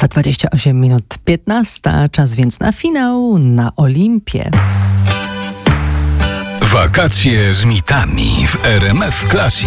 Za 28 minut 15, czas więc na finał na Olimpie. Wakacje z mitami w RMF Classic.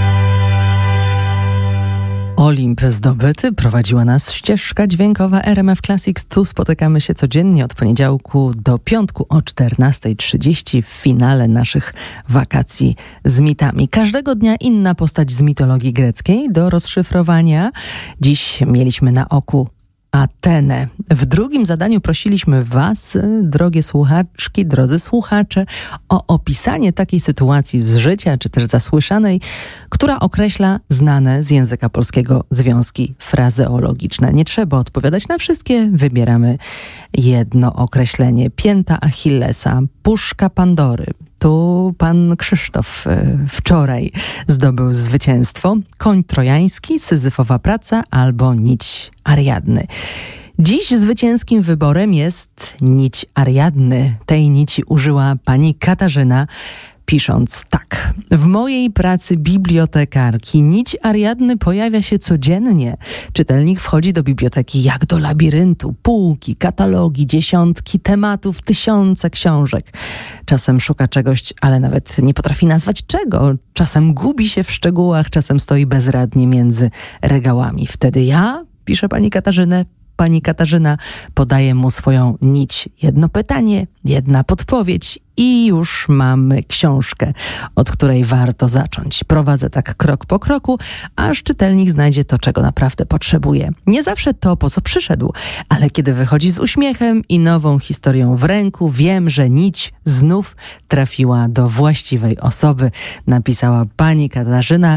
Olimp zdobyty, prowadziła nas ścieżka dźwiękowa RMF Classics. Tu spotykamy się codziennie od poniedziałku do piątku o 14:30 w finale naszych wakacji z mitami. Każdego dnia inna postać z mitologii greckiej do rozszyfrowania. Dziś mieliśmy na oku Atenę. W drugim zadaniu prosiliśmy Was, drogie słuchaczki, drodzy słuchacze, o opisanie takiej sytuacji z życia, czy też zasłyszanej, która określa znane z języka polskiego związki frazeologiczne. Nie trzeba odpowiadać na wszystkie, wybieramy jedno określenie. Pięta Achillesa, puszka Pandory. Tu pan Krzysztof wczoraj zdobył zwycięstwo. Koń trojański, Syzyfowa praca albo nić Ariadny. Dziś zwycięskim wyborem jest nić Ariadny. Tej nici użyła pani Katarzyna, pisząc tak. W mojej pracy bibliotekarki nić Ariadny pojawia się codziennie. Czytelnik wchodzi do biblioteki jak do labiryntu. Półki, katalogi, dziesiątki tematów, tysiące książek. Czasem szuka czegoś, ale nawet nie potrafi nazwać czego. Czasem gubi się w szczegółach, czasem stoi bezradnie między regałami. Wtedy ja, pisze pani Katarzyna podaje mu swoją nić. Jedno pytanie, jedna podpowiedź i już mamy książkę, od której warto zacząć. Prowadzę tak krok po kroku, aż czytelnik znajdzie to, czego naprawdę potrzebuje. Nie zawsze to, po co przyszedł, ale kiedy wychodzi z uśmiechem i nową historią w ręku, wiem, że nić znów trafiła do właściwej osoby, napisała pani Katarzyna,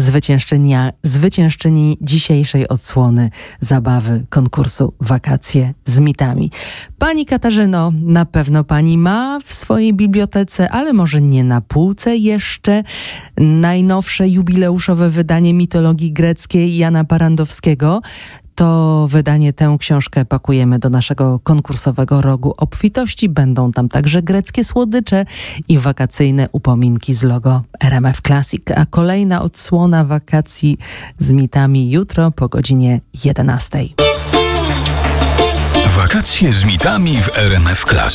zwyciężczyni dzisiejszej odsłony zabawy konkursu Wakacje z mitami. Pani Katarzyno, na pewno pani ma w swojej bibliotece, ale może nie na półce jeszcze, najnowsze jubileuszowe wydanie mitologii greckiej Jana Parandowskiego. To wydanie, tę książkę pakujemy do naszego konkursowego rogu obfitości. Będą tam także greckie słodycze i wakacyjne upominki z logo RMF Classic. A kolejna odsłona wakacji z mitami jutro po godzinie 11:00. Wakacje z mitami w RMF Classic.